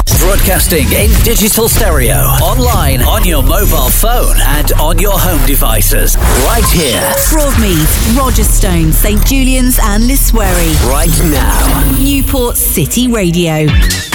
Broadcasting in digital stereo, online, on your mobile phone, and on your home devices. Right here. Broadmeath, Rogerstone, St Julian's and Liswery. Right now. Newport City Radio.